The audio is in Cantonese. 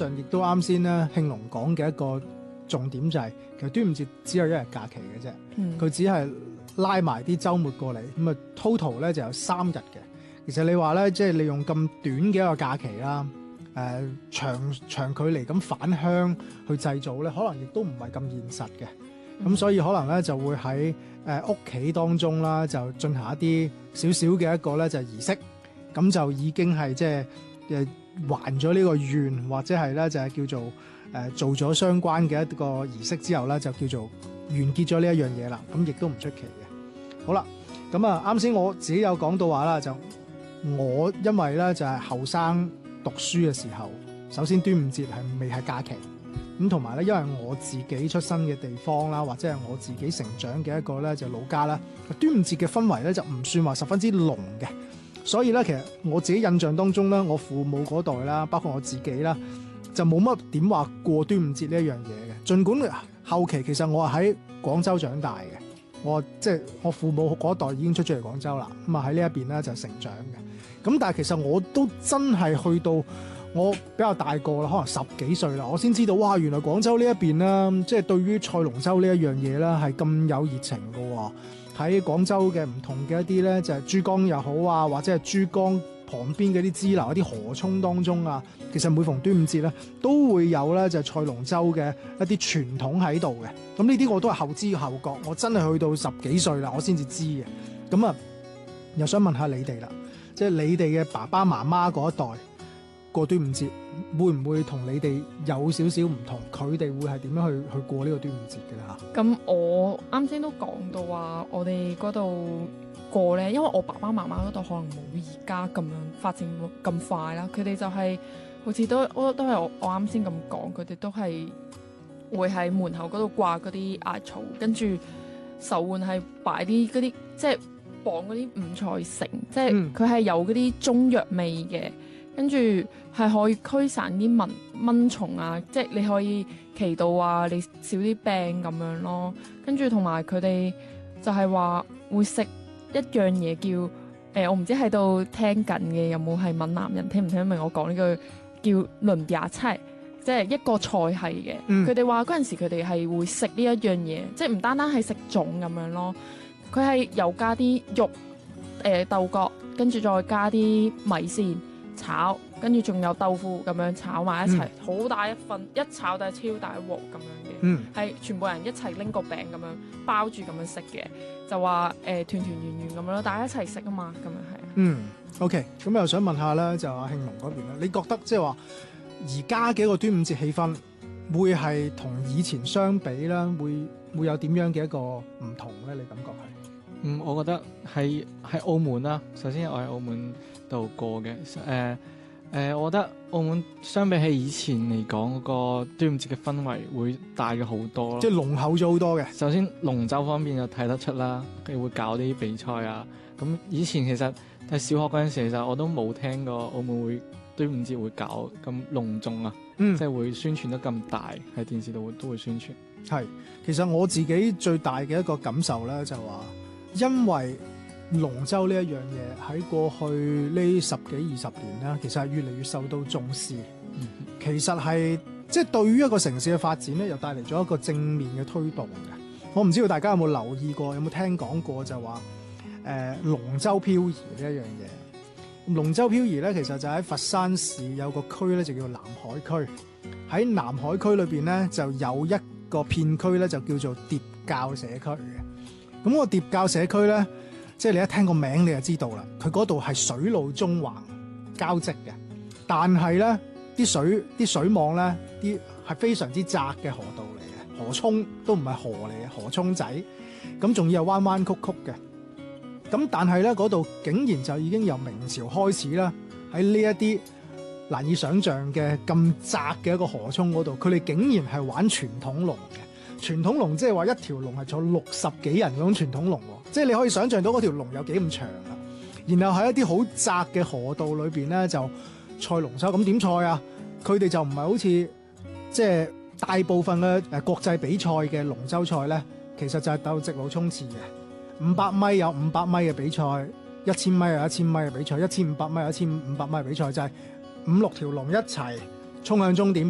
上亦都啱先咧慶龍講嘅一個重點就係、其實端午節只有一日假期嘅啫，佢只係拉埋啲週末過嚟，咁啊 total 咧就有3日嘅。其實你話咧，即係利用咁短嘅一個假期啦，長距離咁返鄉去製造咧，可能亦都唔係咁現實嘅。咁所以可能咧就會喺屋企當中啦，就進行一啲少少嘅一個咧就係儀式，咁就已經係即係還咗呢個願，或者係咧就係叫做做咗相關嘅一個儀式之後咧，就叫做完結咗呢一樣嘢啦。咁亦都唔出奇嘅。好啦，咁啊啱先我自己有講到話啦，就我因為咧就係後生讀書嘅時候，首先端午節係未係假期，咁同埋咧因為我自己出生嘅地方啦，或者係我自己成長嘅一個咧就老家啦，端午節嘅氛圍咧就唔算話十分之濃嘅，所以咧其實我自己印象當中咧，我父母嗰代啦，包括我自己啦，就冇乜點話過端午節呢一樣嘢嘅。儘管後期其實我係喺廣州長大嘅，我父母嗰代已經出咗嚟廣州啦，咁啊喺呢一邊咧就成長嘅。咁但係其實我都真係去到我比較大個啦，可能10幾歲啦，我先知道哇，原來廣州呢一邊咧，即係對於賽龍舟呢一樣嘢咧係咁有熱情㗎喎。喺廣州嘅唔同嘅一啲咧，就係珠江又好啊，或者係珠江旁邊嘅啲支流、一啲河涌當中啊，其實每逢端午節咧，都會有咧就係賽龍舟嘅一啲傳統喺度嘅。咁呢啲我都係後知後覺，我真係去到10幾歲啦，我先至知嘅。咁啊，又想問下你哋啦，即係你哋嘅爸爸媽媽嗰一代過端午節，會唔會同你哋有少少唔同？佢哋會係點樣去過呢個端午節嘅啦？ 咁我啱先都講到話，我哋嗰度過咧，因為我爸爸媽媽嗰度可能冇而家咁樣發展咁快啦，佢哋就係、好似都係我啱先咁講，佢哋都係會喺門口嗰度掛嗰啲艾草，跟住手腕係擺啲嗰啲即係綁嗰啲五彩繩，即係佢係有嗰啲中藥味嘅。跟住係可以驅散啲蚊蟲啊，即係你可以祈禱啊，你少啲病咁樣咯。跟住同埋佢哋就係話會食一樣嘢叫我唔知喺度聽緊嘅有冇係閩南人聽唔聽得明我講呢句叫輪牙菜，即係一個菜係嘅。佢哋話嗰陣時佢哋係會食呢一樣嘢，即係唔單單係食粽咁樣咯，佢係又加啲肉豆角，跟住再加啲米線。炒，跟住仲有豆腐咁樣炒埋一齊，好大一份，一炒就係超大一鑊咁樣嘅，係全部人一齊拎個餅咁樣包住咁樣食嘅，就話團團圓圓咁樣咯，大家一齊食啊嘛，咁樣係。 OK， 咁又想問下咧，就阿慶龍嗰邊啦，你覺得即係話而家嘅一個端午節氣氛，會係同以前相比啦，會有點樣嘅一個唔同咧？你感覺係？ 我覺得喺澳門啦，首先我喺澳門度過嘅，我覺得澳門相比起以前嚟講，嗰個端午節嘅氛圍會大咗好多咯， 即係濃厚咗好多嘅。 首先龍舟方面就睇得出啦，佢會搞啲比賽啊。咁以前其實喺小學嗰陣時，其實我都冇聽過澳門會端午節會搞咁隆重啊，即係會宣傳得咁大，喺電視度都會宣傳。 係，其實我自己最大嘅一個感受咧，就話因為龍舟呢一樣嘢喺過去呢10幾20年啦，其實係越嚟越受到重視。其實係即係對於一個城市嘅發展咧，又帶嚟咗一個正面嘅推動嘅。我唔知道大家有冇留意過，有冇聽講過就話龍舟漂移呢一樣嘢。龍舟漂移咧，其實就喺佛山市有個區咧，就叫南海區。喺南海區裏邊咧，就有一個片區咧，就叫做疊滘社區嘅。咁個疊滘社區咧，即係你一聽個名你就知道啦，佢嗰度係水路縱橫交織嘅，但係咧啲水網咧啲係非常之窄嘅河道嚟嘅，河涌都唔係河嚟嘅，河涌仔，咁仲要係彎彎曲曲嘅。咁但係咧嗰度竟然就已經由明朝開始啦，喺呢一啲難以想像嘅咁窄嘅一個河涌嗰度，佢哋竟然係玩傳統龍嘅。傳統龍即係話一條龍係坐60幾人嗰種傳統龍喎，即係你可以想像到嗰條龍有幾咁長啦。然後喺一啲好窄嘅河道裏邊咧，就賽龍舟。咁點賽啊？佢哋就唔係好似即係大部分嘅國際比賽嘅龍舟賽咧，其實就係鬥直路衝刺嘅。500米有500米嘅比賽，1000米有1000米嘅比賽，1500米有1500米嘅比賽，就係5、6條龍一齊衝向終點。